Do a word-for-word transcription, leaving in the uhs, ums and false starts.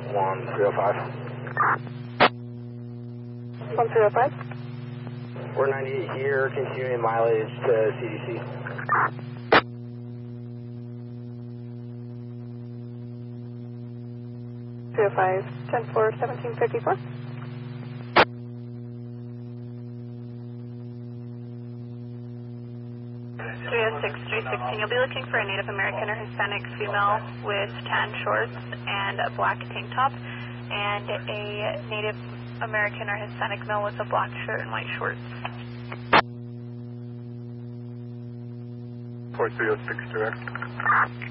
one three oh five. one three oh five. We're ninety-eight here, continuing mileage to C D C. three oh five, ten four, seventeen fifty-four. three oh six, three sixteen. You'll be looking for a Native American or Hispanic female with tan shorts and a black tank top, and a Native American or Hispanic male with a black shirt and white shorts. four three oh six direct.